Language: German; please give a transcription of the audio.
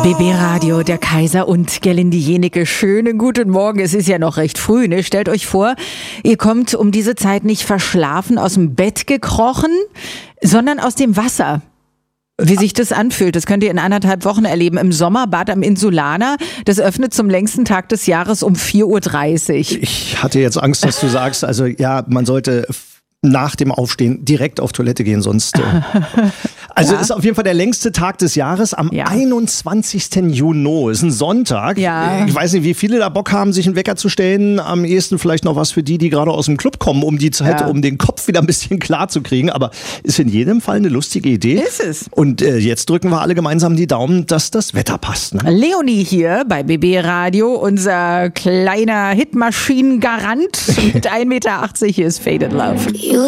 BB Radio, der Kaiser und Gerlinde Jenecke. Schönen guten Morgen. Es ist ja noch recht früh, ne? Stellt euch vor, ihr kommt um diese Zeit nicht verschlafen aus dem Bett gekrochen, sondern aus dem Wasser. Wie sich das anfühlt, das könnt ihr in 1,5 Wochen erleben. Im Sommerbad am Insulaner. Das öffnet zum längsten Tag des Jahres um 4:30 Uhr. Ich hatte jetzt Angst, dass du sagst, also ja, man sollte nach dem Aufstehen direkt auf Toilette gehen, sonst. Also ist auf jeden Fall der längste Tag des Jahres am 21. Juni. Ist ein Sonntag. Ja. Ich weiß nicht, wie viele da Bock haben, sich einen Wecker zu stellen. Am ehesten vielleicht noch was für die gerade aus dem Club kommen, um die Zeit, um den Kopf wieder ein bisschen klar zu kriegen. Aber ist in jedem Fall eine lustige Idee. Ist es. Und jetzt drücken wir alle gemeinsam die Daumen, dass das Wetter passt. Ne? Leonie hier bei BB Radio, unser kleiner Hitmaschinengarant mit 1,80 Meter. Hier ist Faded Love.